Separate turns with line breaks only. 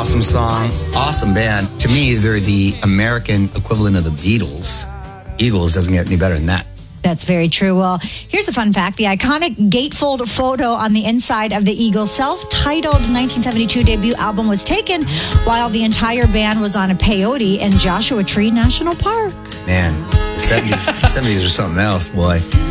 Awesome song, awesome band. To me, they're the American equivalent of the Beatles. Eagles doesn't get any better than that.
That's very true. Well, here's a fun fact. The iconic gatefold photo on the inside of the Eagles' self-titled 1972 debut album was taken while the entire band was on a peyote in Joshua Tree National Park.
Man, the 70s are something else, boy.